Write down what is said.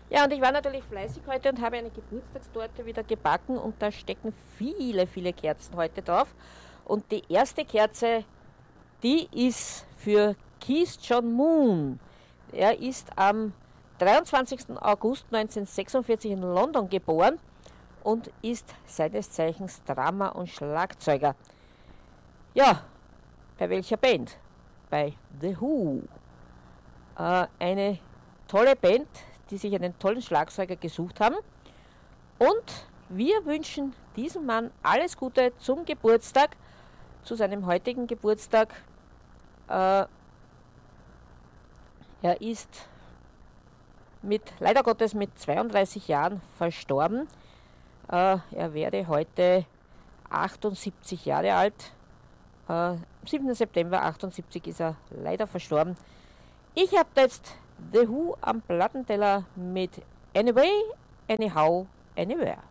Ja, und ich war natürlich fleißig heute und habe eine Geburtstagstorte wieder gebacken und da stecken viele, viele Kerzen heute drauf. Und die erste Kerze, die ist für Keith John Moon. Er ist am 23. August 1946 in London geboren und ist seines Zeichens Drama- und Schlagzeuger. Ja, bei welcher Band? Bei The Who. Eine tolle Band, die sich einen tollen Schlagzeuger gesucht haben. Und wir wünschen diesem Mann alles Gute zum Geburtstag, zu seinem heutigen Geburtstag. Er ist leider Gottes mit 32 Jahren verstorben. Er wäre heute 78 Jahre alt. Am 7. September 78 ist er leider verstorben. Ich habe jetzt The Who am Plattenteller mit Anyway, Anyhow, Anywhere.